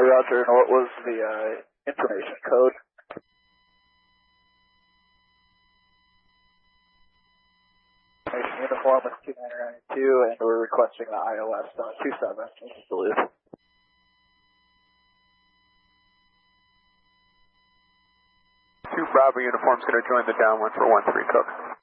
Roger. And what was the information code? Information uniform is 2992, and we're requesting the ILS 27, I believe. 2 Bravo uniform's going to join the downwind for 13 Cook.